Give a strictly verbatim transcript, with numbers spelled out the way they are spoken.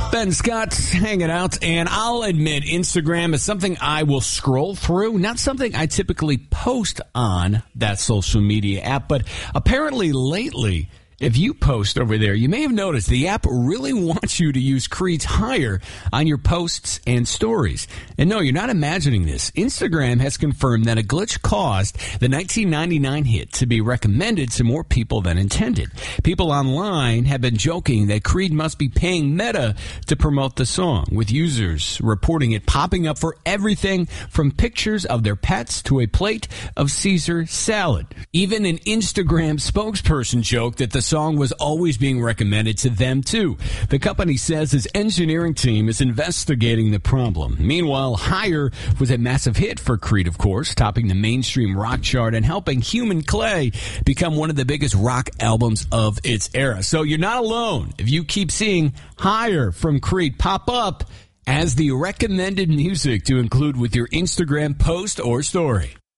Ben Scott hanging out, and I'll admit Instagram is something I will scroll through, not something I typically post on that social media app, but apparently lately, if you post over there, you may have noticed the app really wants you to use Creed's Higher on your posts and stories. And no, you're not imagining this. Instagram has confirmed that a glitch caused the nineteen ninety-nine hit to be recommended to more people than intended. People online have been joking that Creed must be paying Meta to promote the song, with users reporting it popping up for everything from pictures of their pets to a plate of Caesar salad. Even an Instagram spokesperson joked that the song was always being recommended to them too. The company says its engineering team is investigating the problem. Meanwhile, Higher was a massive hit for Creed, of course, topping the mainstream rock chart and helping Human Clay become one of the biggest rock albums of its era. So you're not alone if you keep seeing Higher from Creed pop up as the recommended music to include with your Instagram post or story.